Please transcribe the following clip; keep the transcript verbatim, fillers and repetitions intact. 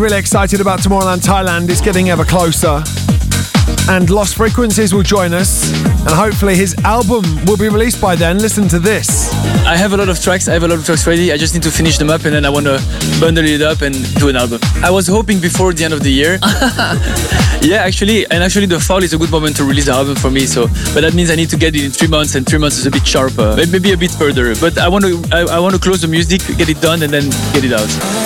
Really excited about Tomorrowland Thailand. It's getting ever closer. And Lost Frequencies will join us. And hopefully his album will be released by then. Listen to this. I have a lot of tracks. I have a lot of tracks ready. I just need to finish them up and then I want to bundle it up and do an album. I was hoping before the end of the year. Yeah, actually. And actually the fall is a good moment to release the album for me. So, but that means I need to get it in three months and three months is a bit sharp. Uh, maybe a bit further. But I want to, I, I want to close the music, get it done and then get it out.